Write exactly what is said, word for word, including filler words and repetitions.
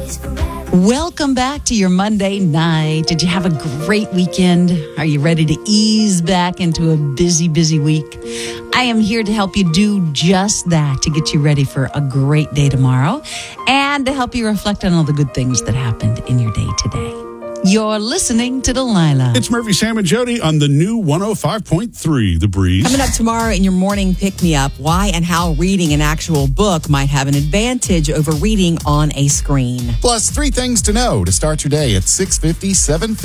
Welcome back to your Monday night. Did you have a great weekend? Are you ready to ease back into a busy, busy week? I am here to help you do just that, to get you ready for a great day tomorrow and to help you reflect on all the good things that happened in your day today. You're listening to Delilah. It's Murphy, Sam, and Jody on the new one oh five point three, The Breeze. Coming up tomorrow in your morning pick-me-up, why and how reading an actual book might have an advantage over reading on a screen. Plus, three things to know to start your day at six fifty, seven fifty.